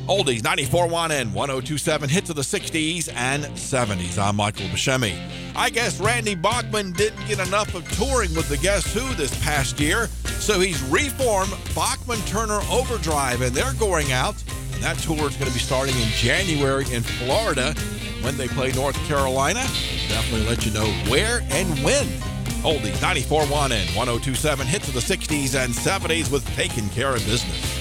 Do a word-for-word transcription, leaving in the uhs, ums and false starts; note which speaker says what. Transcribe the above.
Speaker 1: Oldies ninety-four point one and one oh two point seven, hits of the sixties and seventies. I'm Michael Buscemi. I guess Randy Bachman didn't get enough of touring with the Guess Who this past year, so he's reformed Bachman Turner Overdrive, and they're going out. And that tour is going to be starting in January in Florida. When they play North Carolina, we'll definitely let you know where and when. Oldies ninety-four point one and one oh two point seven, hits of the sixties and seventies with Taking Care of Business.